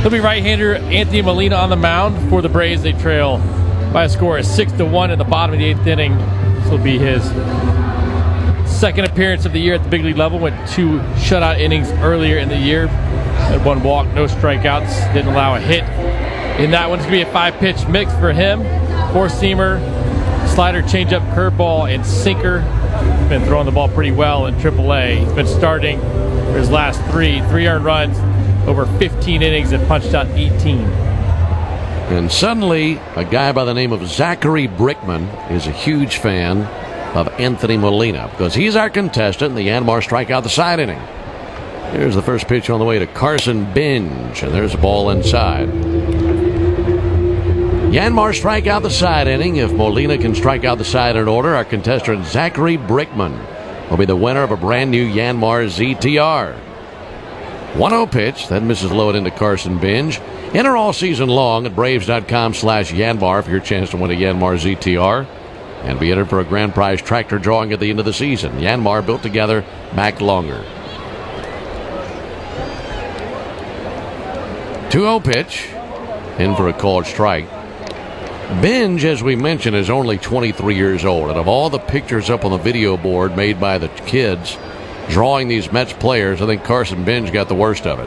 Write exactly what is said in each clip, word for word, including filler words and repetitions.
He'll be right-hander Anthony Molina on the mound for the Braves. They trail by a score of six to one in the bottom of the eighth inning. This will be his second appearance of the year at the big league level. Went two shutout innings earlier in the year. Had one walk, no strikeouts. Didn't allow a hit. And that one's going to be a five-pitch mix for him. Four-seamer, slider, changeup, curveball, and sinker. Been throwing the ball pretty well in triple A. He's been starting for his last three. Three earned runs, over fifteen innings, and punched out eighteen. And suddenly, a guy by the name of Zachary Brickman is a huge fan of Anthony Molina because he's our contestant in the Yanmar strikeout the side inning. Here's the first pitch on the way to Carson Binge, and there's a ball inside. Yanmar strike out the side inning. If Molina can strike out the side in order, our contestant Zachary Brickman will be the winner of a brand new Yanmar Z T R. one oh pitch, that misses low into Carson Binge. Enter all season long at braves.com slash Yanmar for your chance to win a Yanmar Z T R and be entered for a grand prize tractor drawing at the end of the season. Yanmar, built together, back longer. two oh pitch, in for a called strike. Binge, as we mentioned, is only twenty-three years old, and of all the pictures up on the video board made by the kids drawing these Mets players, I think Carson Binge got the worst of it.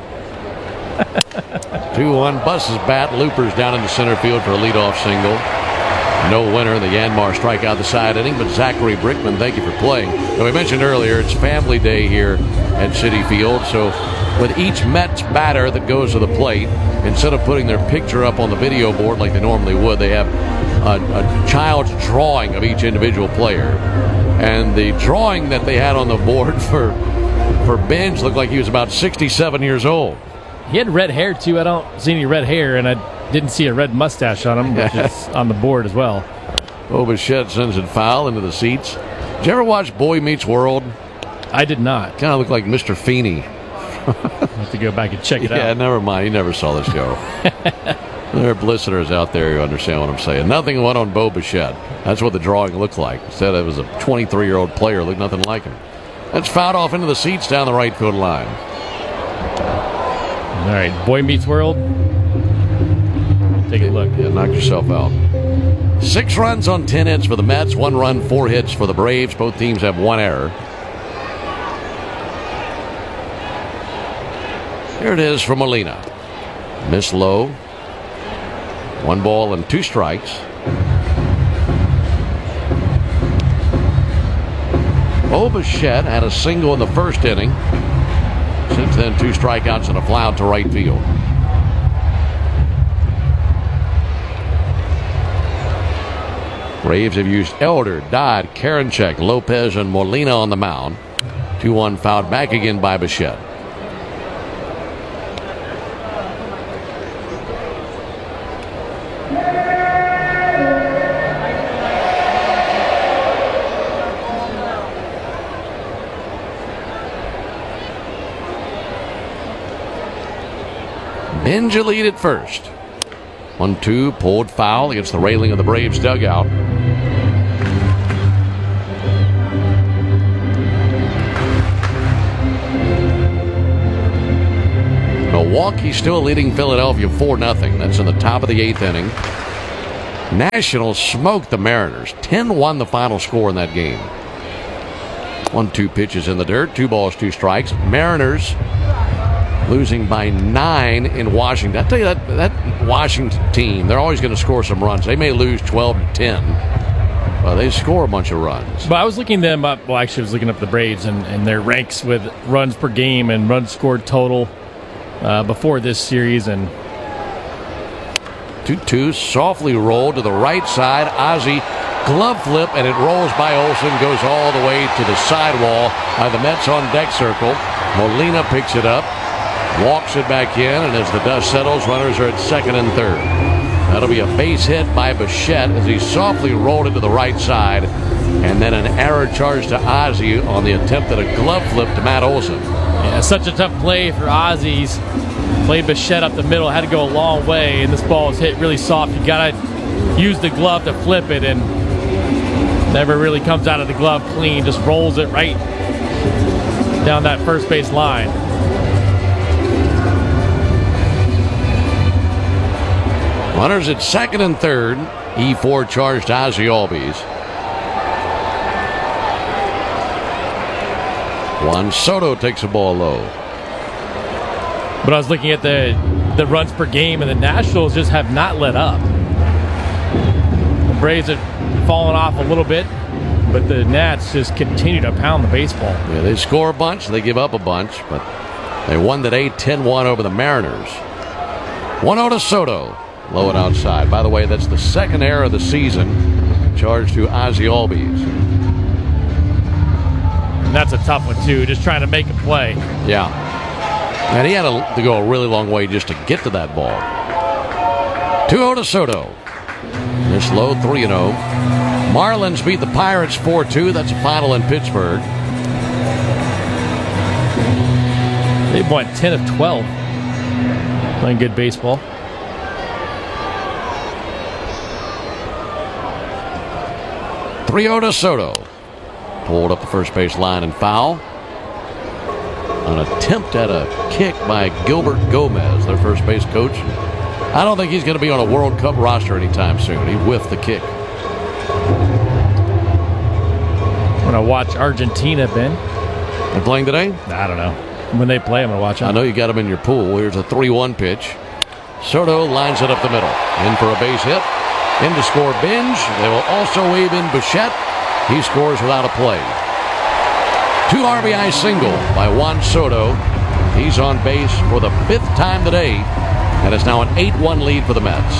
two one, busts his bat, loopers down into center field for a leadoff single. No winner in the Yanmar strikeout the side inning, but Zachary Brickman, thank you for playing. Now, we mentioned earlier, it's family day here at Citi Field, so with each Mets batter that goes to the plate, instead of putting their picture up on the video board like they normally would, they have a, a child's drawing of each individual player. And the drawing that they had on the board for for Binge looked like he was about sixty-seven years old. He had red hair, too. I don't see any red hair, and I didn't see a red mustache on him, which is on the board as well. Bo Bichette sends it foul into the seats. Did you ever watch Boy Meets World? I did not. Kind of looked like Mister Feeney. I'll have to go back and check it yeah, out. Yeah, never mind. You never saw the show. There are listeners out there who understand what I'm saying. Nothing went on Bo Bichette. That's what the drawing looked like. Instead, it was a twenty-three-year-old player. Looked nothing like him. That's fouled off into the seats down the right field line. All right, Boy Meets World. Take a look. Yeah, knock yourself out. Six runs on ten hits for the Mets. One run, four hits for the Braves. Both teams have one error. Here it is for Molina. Miss low. One ball and two strikes. Bo Bichette had a single in the first inning. Since then, two strikeouts and a fly out to right field. Braves have used Elder, Dodd, Karinchak, Lopez, and Molina on the mound. two one fouled back again by Bichette. Binge lead at first. one two, pulled foul against the railing of the Braves dugout. Milwaukee still leading Philadelphia four nothing. That's in the top of the eighth inning. Nationals smoked the Mariners. ten one the final score in that game. one two pitches in the dirt. Two balls, two strikes. Mariners losing by nine in Washington. I tell you, that that Washington team, they're always going to score some runs. They may lose twelve to ten. Well, they score a bunch of runs. But I was looking them up. Well, actually, I was looking up the Braves and, and their ranks with runs per game and runs scored total uh, before this series. And two two, softly rolled to the right side. Ozzie glove flip, and it rolls by Olsen, goes all the way to the sidewall by the Mets on deck circle. Molina picks it up, walks it back in, and as the dust settles, runners are at second and third. That'll be a base hit by Bichette as he softly rolled it to the right side, and then an error charge to Ozzie on the attempt at a glove flip to Matt Olson. Yeah, such a tough play for Ozzie's. Played Bichette up the middle, had to go a long way, and this ball is hit really soft. You gotta use the glove to flip it, and never really comes out of the glove clean. Just rolls it right down that first base line. Runners at second and third. E four charged to Ozzie Albies. Juan Soto takes the ball low. But I was looking at the the runs per game, and the Nationals just have not let up. The Braves have fallen off a little bit, but the Nats just continue to pound the baseball. Yeah, they score a bunch, they give up a bunch, but they won today ten one over the Mariners. one oh to Soto. Low and outside. By the way, that's the second error of the season charged to Ozzie Albies. And that's a tough one, too, just trying to make a play. Yeah. And he had a, to go a really long way just to get to that ball. two oh to Soto. This low three and oh. Marlins beat the Pirates four two. That's a final in Pittsburgh. They've won ten of twelve. Playing good baseball. three oh to Soto. Pulled up the first base line and foul. An attempt at a kick by Gilbert Gomez, their first base coach. I don't think he's going to be on a World Cup roster anytime soon. He whiffed the kick. I'm going to watch Argentina, Ben. They're playing today? I don't know. When they play, I'm going to watch them. I know you got them in your pool. Here's a three one pitch. Soto lines it up the middle. In for a base hit. In to score Binge. They will also wave in Bichette. He scores without a play. Two R B I single by Juan Soto. He's on base for the fifth time today. And it's now an eight one lead for the Mets.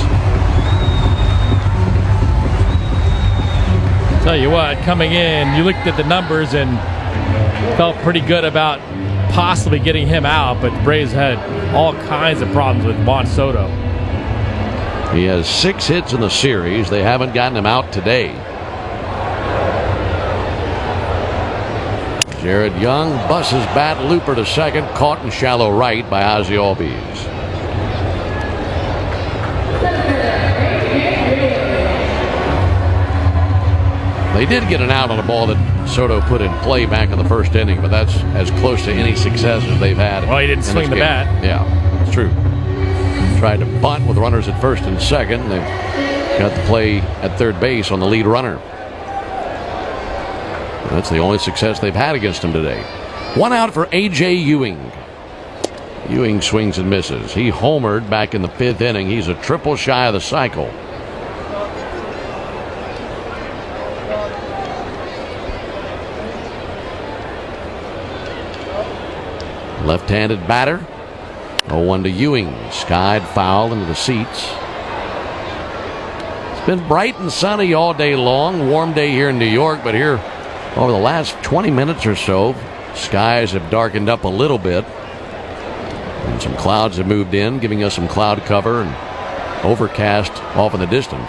Tell you what, coming in, you looked at the numbers and felt pretty good about possibly getting him out, but the Braves had all kinds of problems with Juan Soto. He has six hits in the series. They haven't gotten him out today. Jared Young buses bat looper to second, caught in shallow right by Ozzie Albies. They did get an out on a ball that Soto put in play back in the first inning, but that's as close to any success as they've had. Well, he didn't swing the bat. Yeah, that's true. Tried to bunt with runners at first and second. They got the play at third base on the lead runner. That's the only success they've had against him today. One out for A J Ewing. Ewing swings and misses. He homered back in the fifth inning. He's a triple shy of the cycle. Left-handed batter. oh one to Ewing. Skied foul into the seats. It's been bright and sunny all day long. Warm day here in New York, but here over the last twenty minutes or so, skies have darkened up a little bit. And some clouds have moved in, giving us some cloud cover and overcast off in the distance.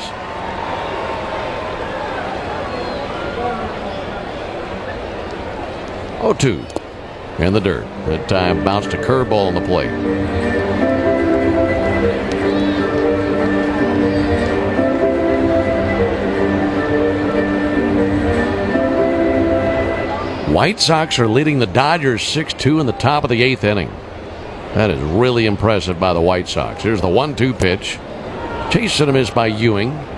oh two. In the dirt. That time bounced a curveball on the plate. White Sox are leading the Dodgers six two in the top of the eighth inning. That is really impressive by the White Sox. Here's the one two pitch. Chased and a miss by Ewing.